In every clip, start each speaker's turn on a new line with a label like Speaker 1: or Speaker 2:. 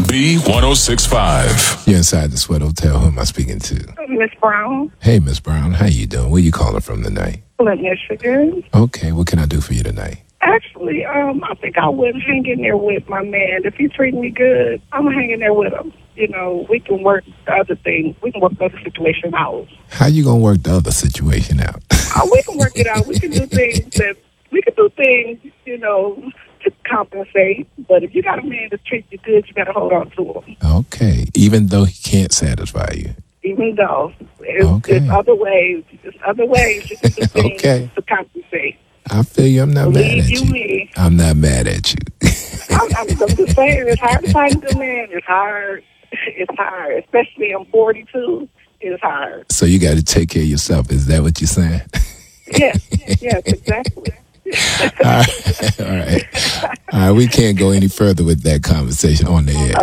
Speaker 1: B1065.
Speaker 2: You're inside the Sweat Hotel. Who am I speaking to?
Speaker 3: Miss Brown.
Speaker 2: Hey, Miss Brown. How you doing? Where you calling from tonight?
Speaker 3: Flint, Michigan.
Speaker 2: Okay, what can I do for you tonight?
Speaker 3: Actually, I think I would hang in there with my man. If he treats me good, I'm hanging there with him. You know, we can work the other thing. We can work the other situation out.
Speaker 2: How you gonna work the other situation out?
Speaker 3: We can work it out. We can do things, you know, to compensate. But if you got a man that treats you good, you got to hold on to him.
Speaker 2: Okay, even though he can't satisfy you.
Speaker 3: Even though there's other ways. There's other ways you can do things to compensate.
Speaker 2: I feel you. I'm not mad at you.
Speaker 3: Me.
Speaker 2: I'm not mad at you.
Speaker 3: I'm just saying, it's hard to find a good man. It's hard. It's hard. Especially I'm 42. It's hard.
Speaker 2: So you got to take care of yourself. Is that what you're saying?
Speaker 3: Yes, exactly.
Speaker 2: All right. We can't go any further with that conversation on the air.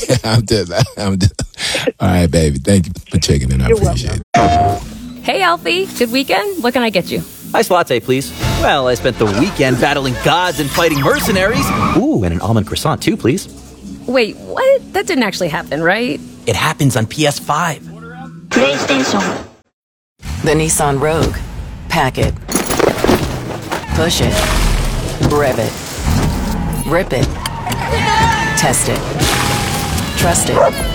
Speaker 2: I'm just. All right, baby. Thank you for checking in. I appreciate it.
Speaker 4: Hey, Alfie. Good weekend. What can I get you?
Speaker 5: Iced latte, please. Well, I spent the weekend battling gods and fighting mercenaries. Ooh, and an almond croissant, too, please.
Speaker 4: Wait, what? That didn't actually happen, right?
Speaker 5: It happens on PS5.
Speaker 6: PlayStation.
Speaker 7: The Nissan Rogue. Pack it. Push it. Rev it. Rip it. Test it. Trust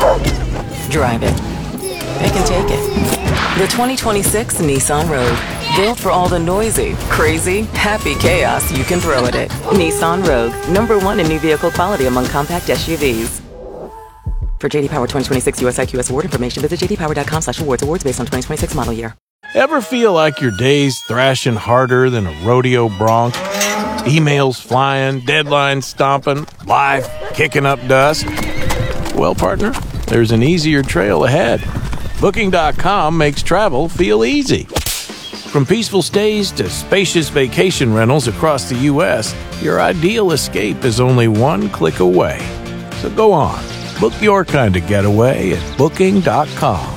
Speaker 7: it. Drive it. Pick and take it. The 2026 Nissan Rogue. Built for all the noisy, crazy, happy chaos you can throw at it. Nissan Rogue. #1 in new vehicle quality among compact SUVs. For JD Power 2026 US IQS award information, visit jdpower.com/awards. Awards based on 2026 model year.
Speaker 8: Ever feel like your day's thrashing harder than a rodeo bronc? Emails flying, deadlines stomping, life kicking up dust? Well, partner, there's an easier trail ahead. Booking.com makes travel feel easy. From peaceful stays to spacious vacation rentals across the U.S., your ideal escape is only one click away. So go on, book your kind of getaway at Booking.com.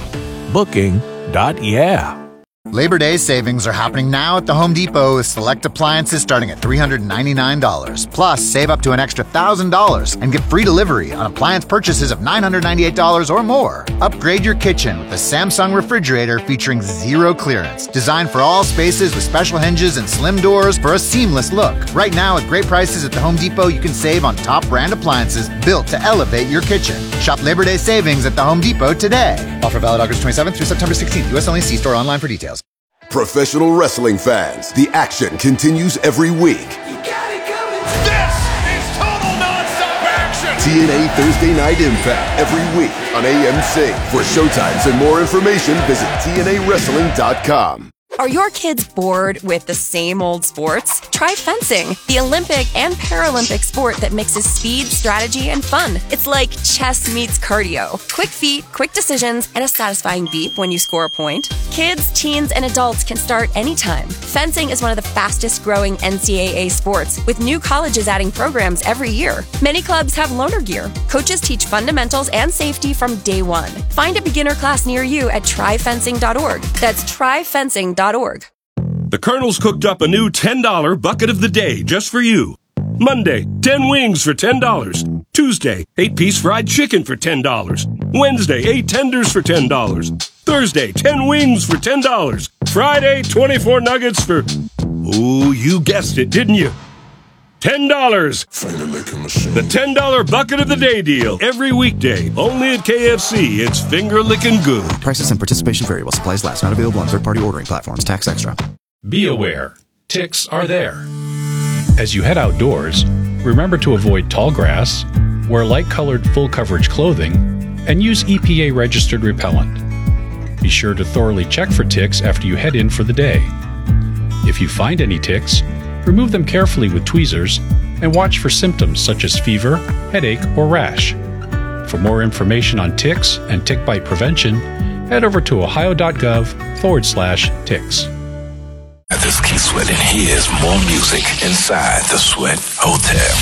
Speaker 8: Booking.yeah.
Speaker 9: Labor Day savings are happening now at the Home Depot with select appliances starting at $399. Plus, save up to an extra $1,000 and get free delivery on appliance purchases of $998 or more. Upgrade your kitchen with the Samsung refrigerator featuring zero clearance. Designed for all spaces with special hinges and slim doors for a seamless look. Right now, at great prices at the Home Depot, you can save on top brand appliances built to elevate your kitchen. Shop Labor Day savings at the Home Depot today. Offer valid August 27th through September 16th. U.S. only. See store online for details.
Speaker 1: Professional wrestling fans, the action continues every week.
Speaker 10: You got it coming. This is total nonstop action.
Speaker 1: TNA Thursday Night Impact every week on AMC. For showtimes and more information, visit TNAWrestling.com.
Speaker 11: Are your kids bored with the same old sports? Try fencing, the Olympic and Paralympic sport that mixes speed, strategy, and fun. It's like chess meets cardio. Quick feet, quick decisions, and a satisfying beep when you score a point. Kids, teens, and adults can start anytime. Fencing is one of the fastest growing NCAA sports, with new colleges adding programs every year. Many clubs have loaner gear. Coaches teach fundamentals and safety from day one. Find a beginner class near you at tryfencing.org. That's tryfencing.org.
Speaker 12: The Colonel's cooked up a new $10 bucket of the day just for you. Monday, 10 wings for $10. Tuesday, 8-piece fried chicken for $10. Wednesday, 8 tenders for $10. Thursday, 10 wings for $10. Friday, 24 nuggets for... Ooh, you guessed it, didn't you? $10. The $10 bucket of the day deal. Every weekday, only at KFC. It's finger-licking good.
Speaker 13: Prices and participation vary while supplies last. Not available on third-party ordering platforms. Tax extra.
Speaker 14: Be aware. Ticks are there. As you head outdoors, remember to avoid tall grass, wear light-colored full-coverage clothing, and use EPA-registered repellent. Be sure to thoroughly check for ticks after you head in for the day. If you find any ticks, remove them carefully with tweezers and watch for symptoms such as fever, headache, or rash. For more information on ticks and tick bite prevention, head over to ohio.gov/ticks.
Speaker 1: This is Keith Sweat, and here's more music inside the Sweat Hotel.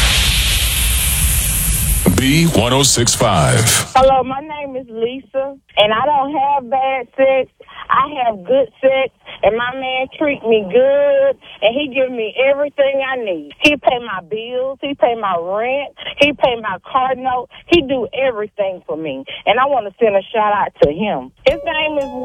Speaker 1: B1065.
Speaker 15: Hello, my name is Lisa, and I don't have bad sex. I have good sex, and my man treat me good, and he give me everything I need. He pay my bills, he pay my rent, he pay my car note, he do everything for me. And I want to send a shout out to him. His name is